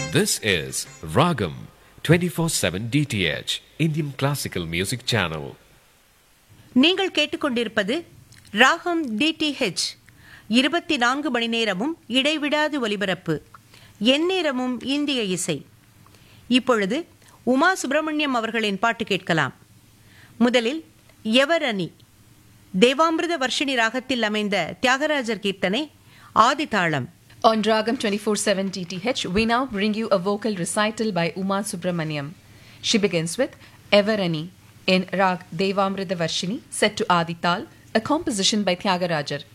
This is Ragam 24/7 DTH Indian Classical Music Channel. நீங்கள் கேட்டுக்கொண்டிருப்பது ராகம் டிடிஹெச் 24 மணி நேரமும் இடைவிடாது ஒலிபரப்பு, எந்நேரமும் இந்திய இசை. இப்பொழுது உமா சுப்பிரமணியம் அவர்களின் பாட்டு கேட்கலாம். முதலில் எவரணி, தேவாமிர்த வர்ஷினி ராகத்தில் அமைந்த தியாகராஜர் கீர்த்தனை, ஆதிதாளம். On Ragam 24/7 DTH, we now bring you a vocal recital by Uma Subramaniam. She begins with Everani in Rag Devamrita Varshini, set to Adi Tal, a composition by Tyagarajar.